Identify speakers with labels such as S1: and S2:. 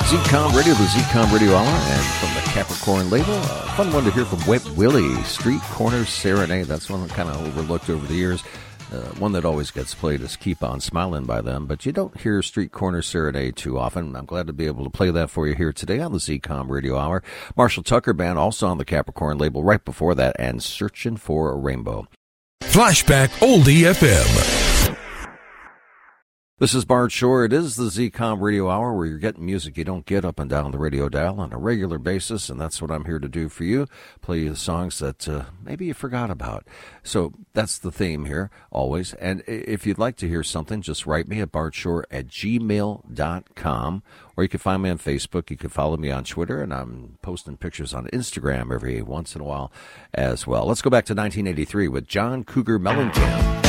S1: ZCOM Radio, the ZCOM Radio Hour, and from the Capricorn label, a fun one to hear from Wet Willie, Street Corner Serenade. That's one that kind of overlooked over the years. One that always gets played is Keep On Smiling by them, but you don't hear Street Corner Serenade too often. I'm glad to be able to play that for you here today on the ZCOM Radio Hour. Marshall Tucker Band, also on the Capricorn label right before that, and Searching for a Rainbow.
S2: Flashback Oldie FM.
S1: This is Bart Shore. It is the ZCOM Radio Hour where you're getting music you don't get up and down the radio dial on a regular basis, and that's what I'm here to do for you. Play you the songs that maybe you forgot about. So that's the theme here, always. And if you'd like to hear something, just write me at bartshore@gmail.com, or you can find me on Facebook. You can follow me on Twitter, and I'm posting pictures on Instagram every once in a while as well. Let's go back to 1983 with John Cougar Mellencamp.